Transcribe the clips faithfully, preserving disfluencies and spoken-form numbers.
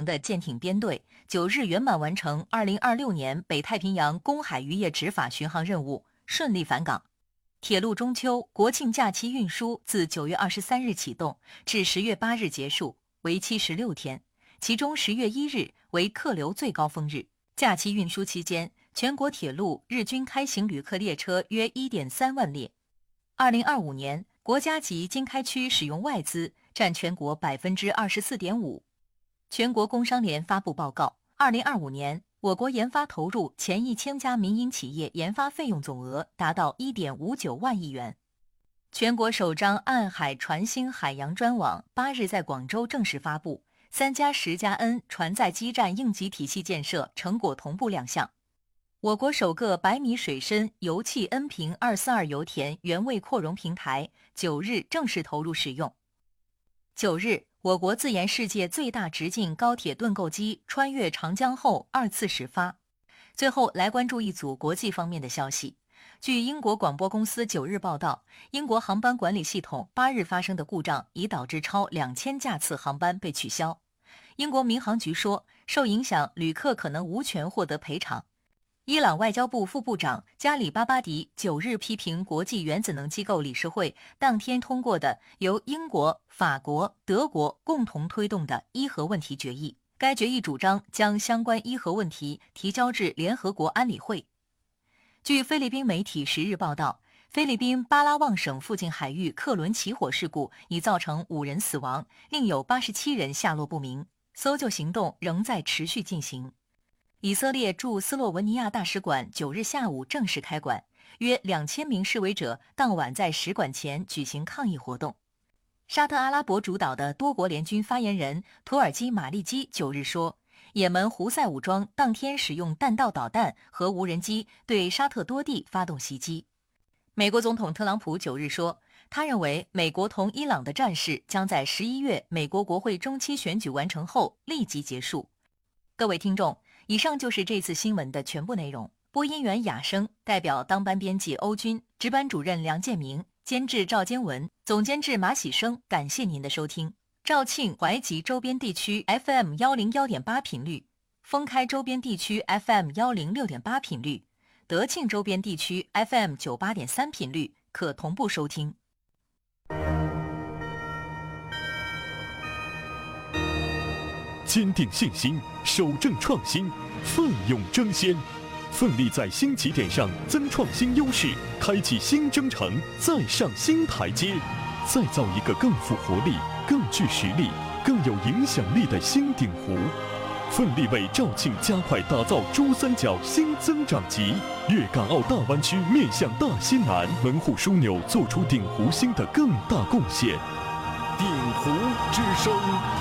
的舰艇编队，九日圆满完成二零二六年北太平洋公海渔业执法巡航任务，顺利返港。铁路中秋国庆假期运输自九月二十三日启动，至十月八日结束，为期十六天。其中十月一日为客流最高峰日。假期运输期间，全国铁路日均开行旅客列车约 一点三万列。二零二五年，国家级经开区使用外资占全国 百分之二十四点五。全国工商联发布报告，二零二五年我国研发投入前一千家民营企业研发费用总额达到 一点五九万亿元。全国首张暗海传星海洋专网八日在广州正式发布，三加十加 N 船载基站应急体系建设成果同步亮相。我国首个百米水深油气 N 平二四二油田原位扩容平台九日正式投入使用。九日，我国自研世界最大直径高铁盾构机穿越长江后二次始发。最后来关注一组国际方面的消息。据英国广播公司九日报道，英国航班管理系统八日发生的故障已导致超两千架次航班被取消。英国民航局说，受影响旅客可能无权获得赔偿。伊朗外交部副部长加里巴巴迪九日批评国际原子能机构理事会当天通过的由英国、法国、德国共同推动的伊核问题决议。该决议主张将相关伊核问题提交至联合国安理会。据菲律宾媒体十日报道，菲律宾巴拉望省附近海域客轮起火事故已造成五人死亡，另有八十七人下落不明，搜救行动仍在持续进行。以色列驻斯洛文尼亚大使馆九日下午正式开馆，约两千名示威者当晚在使馆前举行抗议活动。沙特阿拉伯主导的多国联军发言人土耳其马利基九日说，也门胡塞武装当天使用弹道导弹和无人机对沙特多地发动袭击。美国总统特朗普九日说，他认为美国同伊朗的战事将在十一月美国国会中期选举完成后立即结束。各位听众，以上就是这次新闻的全部内容。播音员雅生，代表当班编辑欧军，值班主任梁建明，监制赵坚文，总监制马喜生，感谢您的收听。肇庆、怀集周边地区 F M 一零一点八 频率，封开周边地区 F M 一零六点八 频率，德庆周边地区 F M 九十八点三 频率可同步收听。 坚定信心，守正创新，奋勇争先，奋力在新起点上增创新优势，开启新征程，再上新台阶，再造一个更富活力、更具实力、更有影响力的新鼎湖。奋力为肇庆加快打造珠三角新增长极，粤港澳大湾区面向大西南，门户枢纽做出鼎湖新的更大贡献。鼎湖之声。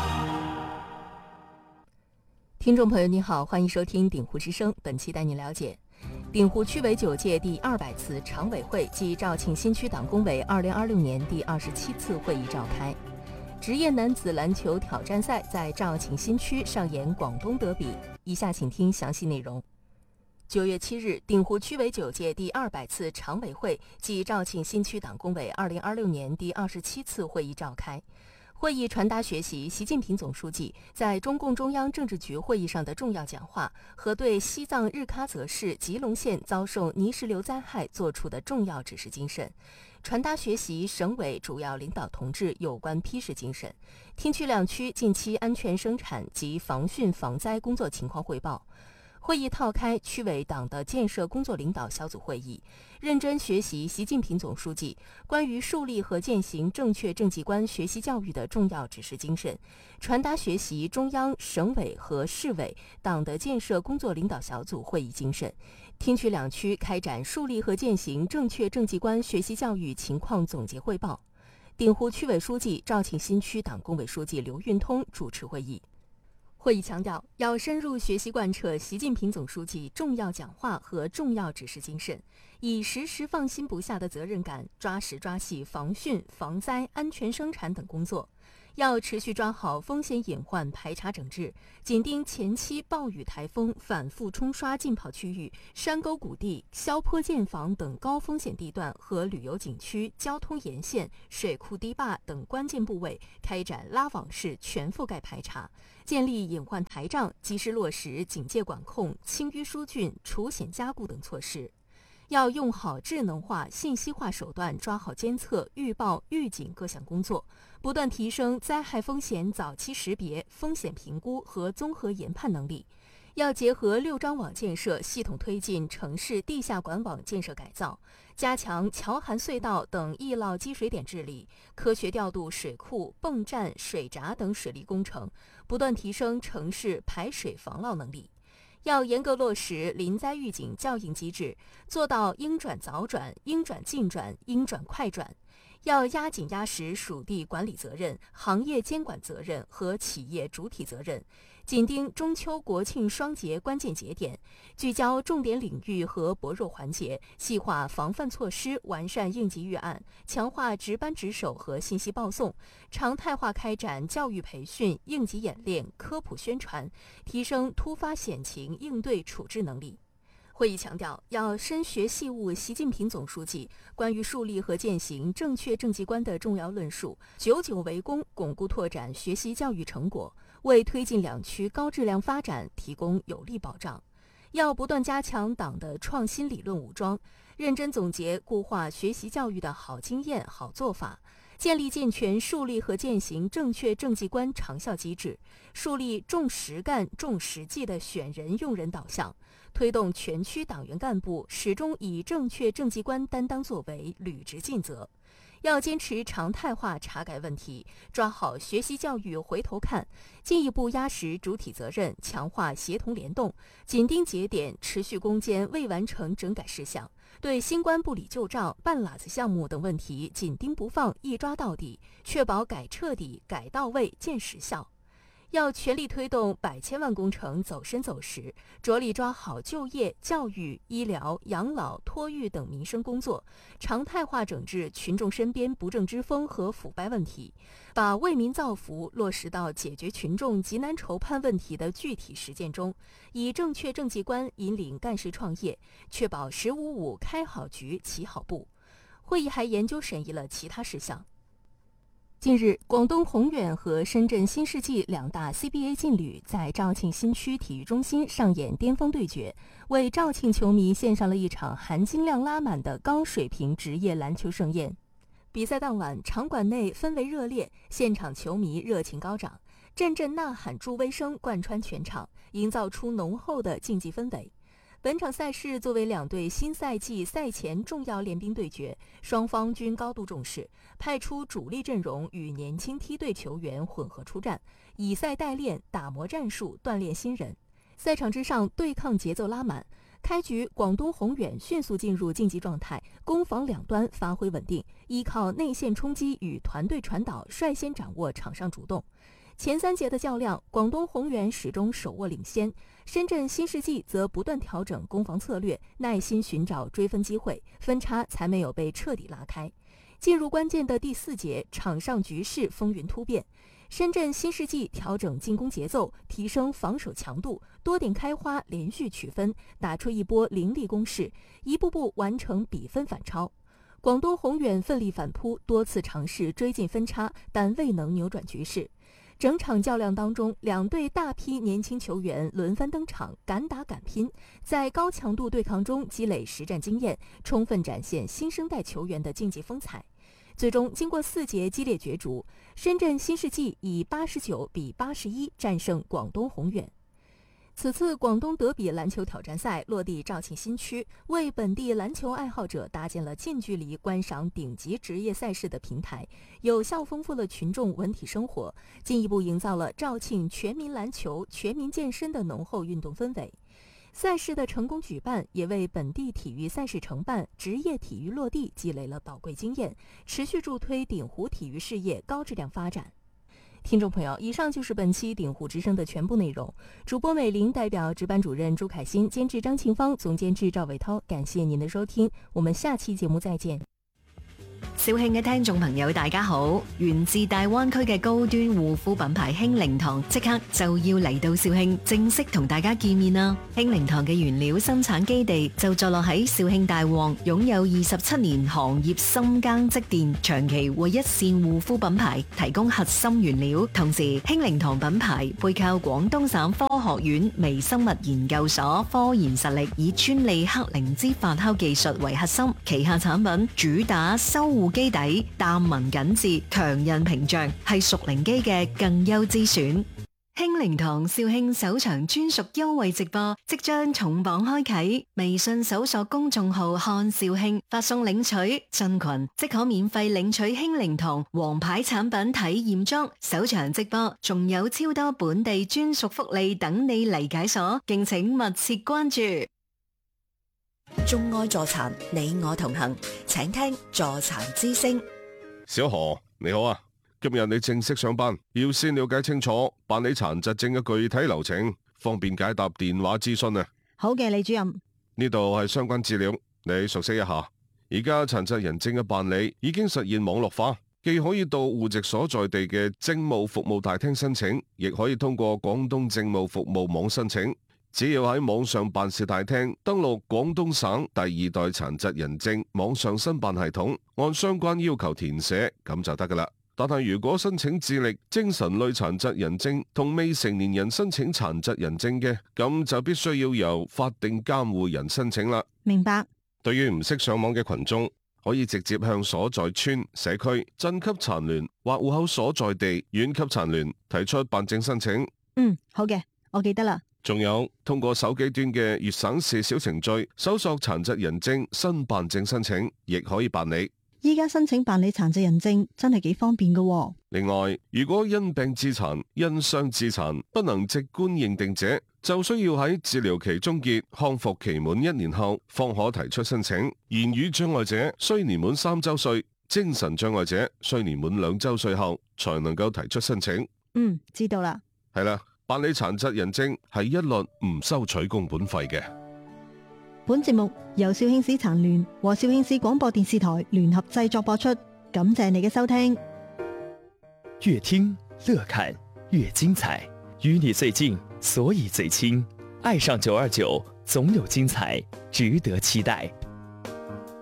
听众朋友您好，欢迎收听鼎湖之声，本期带您了解鼎湖区委九届第二百次常委会暨肇庆新区党工委二零二六年第二十七次会议召开。职业男子篮球挑战赛在肇庆新区上演广东德比，以下请听详细内容。九月七日，鼎湖区委九届第二百次常委会暨肇庆新区党工委二零二六年第二十七次会议召开。会议传达学习习近平总书记在中共中央政治局会议上的重要讲话和对西藏日喀则市吉隆县遭受泥石流灾害作出的重要指示精神，传达学习省委主要领导同志有关批示精神，听取两区近期安全生产及防汛防灾工作情况汇报。会议套开区委党的建设工作领导小组会议，认真学习习近平总书记关于树立和践行正确政绩观学习教育的重要指示精神，传达学习中央、省委和市委党的建设工作领导小组会议精神，听取两区开展树立和践行正确政绩观学习教育情况总结汇报。鼎湖区委书记、肇庆新区党工委书记刘运通主持会议。会议强调，要深入学习贯彻习近平总书记重要讲话和重要指示精神，以时时放心不下的责任感，抓实抓细防汛、防灾、安全生产等工作， 要持续抓好风险隐患排查整治，紧盯前期暴雨台风反复冲刷浸泡区域、山沟谷地、削坡建房等高风险地段和旅游景区、交通沿线、水库堤坝等关键部位，开展拉网式全覆盖排查，建立隐患台账，及时落实警戒管控、清淤疏浚、除险加固等措施。要用好智能化、信息化手段，抓好监测、预报、预警各项工作，不断提升灾害风险早期识别、风险评估和综合研判能力。要结合六张网建设，系统推进城市地下管网建设改造，加强桥涵隧道等易涝积水点治理，科学调度水库、泵站、水闸等水利工程，不断提升城市排水防涝能力。要严格落实临灾预警校应机制，做到应转早转、应转尽转、应转快转。要压紧压实属地管理责任、行业监管责任和企业主体责任，紧盯中秋国庆双节关键节点，聚焦重点领域和薄弱环节，细化防范措施，完善应急预案，强化值班值守和信息报送，常态化开展教育培训、应急演练、科普宣传，提升突发险情应对处置能力。会议强调，要深学细悟习近平总书记关于树立和践行正确政绩观的重要论述，久久为功，巩固拓展学习教育成果，为推进两区高质量发展提供有力保障。要不断加强党的创新理论武装，认真总结固化学习教育的好经验、好做法，建立健全树立和践行正确政绩观长效机制，树立重实干、重实际的选人用人导向，推动全区党员干部始终以正确政绩观担当作为，履职尽责。要坚持常态化查改问题，抓好学习教育回头看，进一步压实主体责任，强化协同联动，紧盯节点，持续攻坚未完成整改事项，对新冠不理旧账、半拉子项目等问题紧盯不放，一抓到底，确保改彻底、改到位、见实效。要全力推动百千万工程走深走实，着力抓好就业、教育、医疗、养老、托育等民生工作，常态化整治群众身边不正之风和腐败问题，把为民造福落实到解决群众急难愁盼问题的具体实践中，以正确政绩观引领干事创业，确保“十五五”开好局、起好步。会议还研究审议了其他事项。近日，广东宏远和深圳新世纪两大 C B A 劲旅在肇庆新区体育中心上演巅峰对决，为肇庆球迷献上了一场含金量拉满的高水平职业篮球盛宴。比赛当晚，场馆内氛围热烈，现场球迷热情高涨，阵阵呐喊助威声贯穿全场，营造出浓厚的竞技氛围。本场赛事作为两队新赛季赛前重要练兵对决，双方均高度重视，派出主力阵容与年轻梯队球员混合出战，以赛代练，打磨战术，锻炼新人。赛场之上，对抗节奏拉满。开局，广东宏远迅速进入竞技状态，攻防两端发挥稳定，依靠内线冲击与团队传导，率先掌握场上主动。前三节的较量，广东宏远始终手握领先，深圳新世纪则不断调整攻防策略，耐心寻找追分机会，分差才没有被彻底拉开。进入关键的第四节，场上局势风云突变，深圳新世纪调整进攻节奏，提升防守强度，多点开花，连续取分，打出一波凌厉攻势，一步步完成比分反超。广东宏远奋力反扑，多次尝试追进分差，但未能扭转局势。整场较量当中，两队大批年轻球员轮番登场，敢打敢拼，在高强度对抗中积累实战经验，充分展现新生代球员的竞技风采。最终，经过四节激烈角逐，深圳新世纪以八十九比八十一战胜广东宏远。此次广东德比篮球挑战赛落地肇庆新区，为本地篮球爱好者搭建了近距离观赏顶级职业赛事的平台，有效丰富了群众文体生活，进一步营造了肇庆全民篮球、全民健身的浓厚运动氛围。赛事的成功举办，也为本地体育赛事承办、职业体育落地积累了宝贵经验，持续助推鼎湖体育事业高质量发展。听众朋友，以上就是本期鼎湖之声的全部内容。主播美玲代表值班主任朱凯欣、监制张庆芳、总监制赵伟涛，感谢您的收听，我们下期节目再见。 肇慶嘅聽眾朋友大家好，源自大灣區嘅高端護膚品牌興靈堂即刻就要嚟到肇慶正式同大家見面啦！興靈堂嘅原料生產基地就坐落喺肇慶大旺，擁有二十七年行業深耕積澱，長期為一線護膚品牌提供核心原料。同時興靈堂品牌背靠廣東省科學院微生物研究所科研實力，以專利克靈芝發酵技術為核心，旗下產品主打修護基底、淡紋緊緻、強韌屏障，係熟靈機嘅更優之選。興靈堂肇慶首場專屬優惠直播即將重磅開啟，微信搜索公眾號看肇慶，發送領取進群即可免費領取興靈堂王牌產品體驗裝。首場直播仲有超多本地專屬福利等你嚟解鎖，敬請密切關注。 眾愛助殘，你我同行，請聽助殘之聲。 小何你好啊，今日你正式上班，要先了解清楚辦理殘疾證嘅具體流程，方便解答電話諮詢啊。 好嘅，李主任。 呢度係相關資料，你熟悉一下。而家殘疾人證嘅辦理已經實現網絡化，既可以到戶籍所在地嘅政務服務大廳申請，亦可以通過廣東政務服務網申請。只要喺網上辦事大廳登錄廣東省第二代殘疾人證網上申辦系統，按相關要求填寫，咁就得噶啦。但係如果申請智力、精神類殘疾人證同未成年人申請殘疾人證嘅，咁就必須要由法定監護人申請啦。 明白。 對於唔識上網嘅群眾，可以直接向所在村、社區、鎮級殘聯或戶口所在地縣級殘聯提出辦證申請。 嗯，好嘅，我記得啦。 仲有通過手機端嘅粵省市小程序搜索殘疾人證新辦證申請，亦可以辦理。 依家申請辦理殘疾人證真係幾方便㗎喎。 另外，如果因病致殘、因傷致殘不能直觀認定者，就需要喺治療期終結、康復期滿一年後，方可提出申請。言語障礙者需年滿三周歲，精神障礙者需年滿兩周歲後，才能夠提出申請。 嗯，知道啦。 係啦。辦理殘疾人證係一律唔收取工本費嘅。 本節目由肇慶市殘聯和肇慶市廣播電視台聯合製作播出，感謝你嘅收聽。 越聽樂看越精彩，與你最近，所以最親。愛上九二九，總有精彩，值得期待。